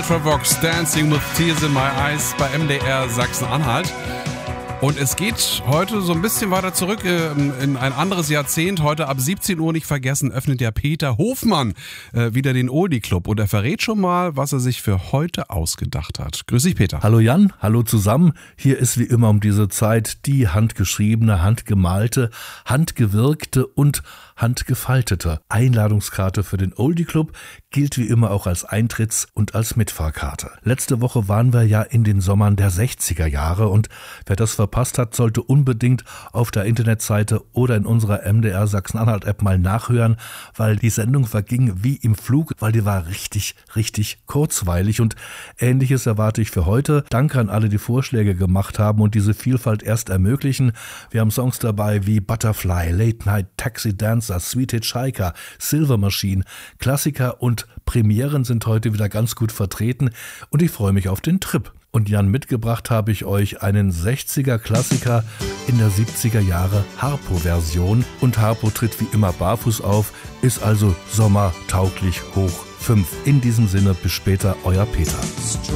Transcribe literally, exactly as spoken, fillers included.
Ultravox, Dancing with Tears in My Eyes bei M D R Sachsen-Anhalt. Und es geht heute so ein bisschen weiter zurück äh, in ein anderes Jahrzehnt. Heute ab siebzehn Uhr nicht vergessen, öffnet ja Peter Hofmann äh, wieder den Oldie Club. Und er verrät schon mal, was er sich für heute ausgedacht hat. Grüß dich, Peter. Hallo Jan, hallo zusammen. Hier ist wie immer um diese Zeit die handgeschriebene, handgemalte, handgewirkte und handgefaltete Einladungskarte für den Oldie Club. Gilt wie immer auch als Eintritts- und als Mitfahrkarte. Letzte Woche waren wir ja in den Sommern der sechziger Jahre und wer das verpasst hat, sollte unbedingt auf der Internetseite oder in unserer M D R Sachsen-Anhalt-App mal nachhören, weil die Sendung verging wie im Flug, weil die war richtig, richtig kurzweilig und Ähnliches erwarte ich für heute. Danke an alle, die Vorschläge gemacht haben und diese Vielfalt erst ermöglichen. Wir haben Songs dabei wie Butterfly, Late Night Taxi Dancer, Sweet Hitchhiker, Silver Machine, Klassiker und Premieren sind heute wieder ganz gut vertreten und ich freue mich auf den Trip. Und Jan, mitgebracht habe ich euch einen sechziger-Klassiker in der siebziger Jahre Harpo-Version. Und Harpo tritt wie immer barfuß auf, ist also sommertauglich hoch fünf. In diesem Sinne, bis später, euer Peter.